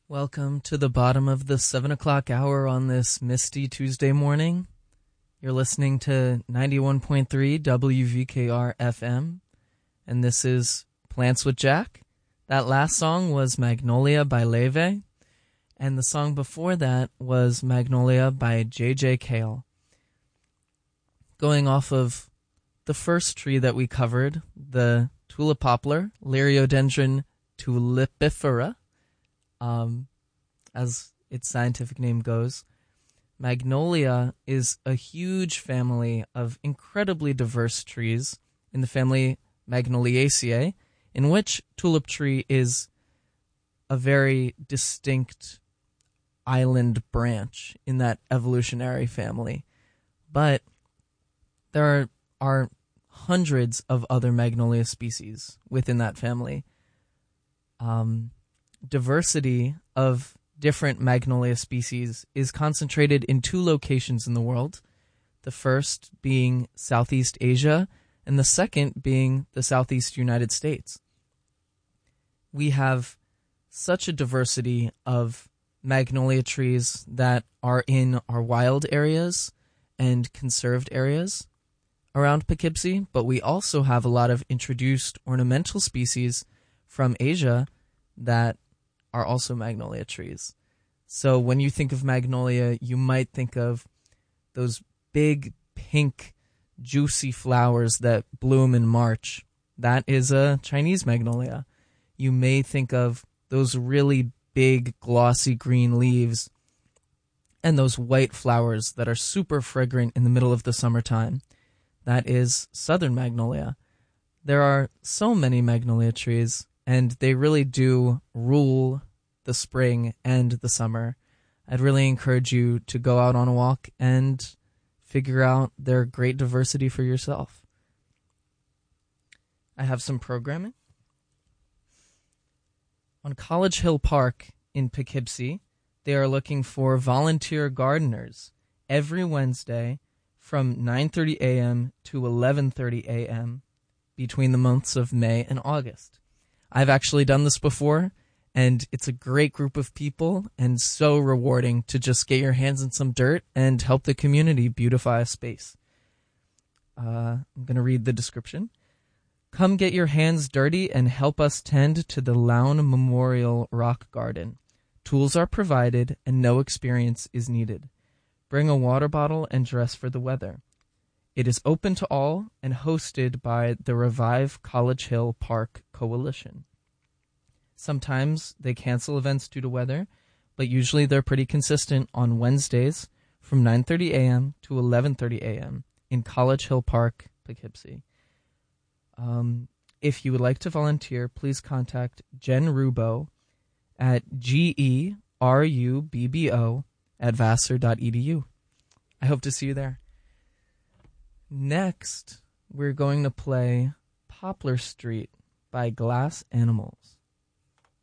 Welcome to the bottom of the 7 o'clock hour on this misty Tuesday morning. You're listening to 91.3 WVKR FM, and this is Plants with Jack. That last song was Magnolia by Leve, and the song before that was Magnolia by J.J. Cale. Going off of the first tree that we covered, the tulip poplar, Liriodendron tulipifera, as its scientific name goes. Magnolia is a huge family of incredibly diverse trees in the family Magnoliaceae, in which tulip tree is a very distinct island branch in that evolutionary family. But there are hundreds of other Magnolia species within that family. Diversity of different Magnolia species is concentrated in two locations in the world, the first being Southeast Asia and the second being the Southeast United States. We have such a diversity of magnolia trees that are in our wild areas and conserved areas around Poughkeepsie, but we also have a lot of introduced ornamental species from Asia that are also magnolia trees. So when you think of magnolia, you might think of those big pink juicy flowers that bloom in March. That is a Chinese magnolia. You may think of those really big glossy green leaves and those white flowers that are super fragrant in the middle of the summertime. That is southern magnolia. There are so many magnolia trees, and they really do rule the spring and the summer. I'd really encourage you to go out on a walk and figure out their great diversity for yourself. I have some programming. On College Hill Park in Poughkeepsie, they are looking for volunteer gardeners every Wednesday from 9:30 a.m. to 11:30 a.m. between the months of May and August. I've actually done this before, and it's a great group of people and so rewarding to just get your hands in some dirt and help the community beautify a space. I'm going to read the description. Come get your hands dirty and help us tend to the Lown Memorial Rock Garden. Tools are provided and no experience is needed. Bring a water bottle and dress for the weather. It is open to all and hosted by the Revive College Hill Park Coalition. Sometimes they cancel events due to weather, but usually they're pretty consistent on Wednesdays from 9:30 a.m. to 11:30 a.m. in College Hill Park, Poughkeepsie. If you would like to volunteer, please contact Jen Rubo at gerubbo@vassar.edu. I hope to see you there. Next, we're going to play Poplar Street by Glass Animals.